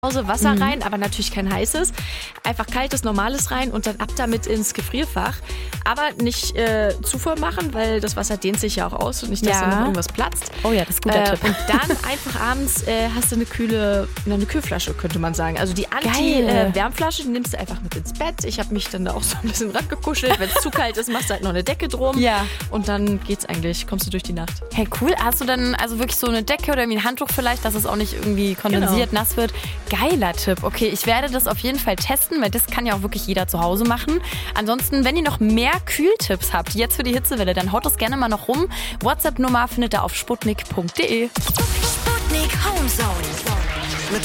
Wasser rein, aber natürlich kein heißes. Einfach kaltes, normales rein und dann ab damit ins Gefrierfach. Aber nicht zu voll machen, weil das Wasser dehnt sich ja auch aus und nicht, dass da noch irgendwas platzt. Oh ja, das ist ein guter Tipp. Und dann einfach abends hast du eine Kühlflasche, könnte man sagen. Also die Anti-Wärmflasche, die nimmst du einfach mit ins Bett. Ich habe mich dann da auch so ein bisschen rangekuschelt. Wenn es zu kalt ist, machst du halt noch eine Decke drum. Ja. Und dann geht's eigentlich, kommst du durch die Nacht. Hey, cool. Hast du dann also wirklich so eine Decke oder irgendwie ein Handtuch vielleicht, dass es auch nicht irgendwie kondensiert, nass wird? Geiler Tipp. Okay, ich werde das auf jeden Fall testen, weil das kann ja auch wirklich jeder zu Hause machen. Ansonsten, wenn ihr noch mehr Kühltipps habt, jetzt für die Hitzewelle, dann haut das gerne mal noch rum. WhatsApp-Nummer findet ihr auf sputnik.de. Sputnik Home Zone.